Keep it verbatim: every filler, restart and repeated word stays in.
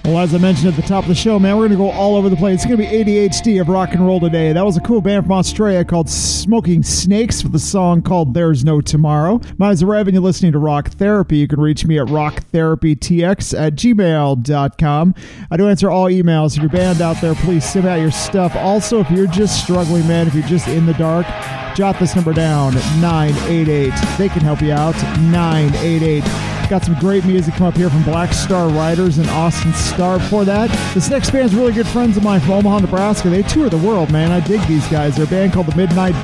Well, as I mentioned at the top of the show, man, we're going to go all over the place. It's going to be A D H D of rock and roll today. That was a cool band from Australia called Smoking Snakes with a song called There's No Tomorrow. My name is Rev, and you're listening to Rock Therapy. You can reach me at rock therapy t x at gmail dot com. I do answer all emails. If you're band out there, please send out your stuff. Also, if you're just struggling, man, if you're just in the dark, jot this number down, nine eight eight. They can help you out, nine eight eight. Got some great music come up here from Black Star Riders and Austin Starr. Before that, this next band's really good friends of mine from Omaha, Nebraska. They tour the world, man. I dig these guys. They're a band called the Midnight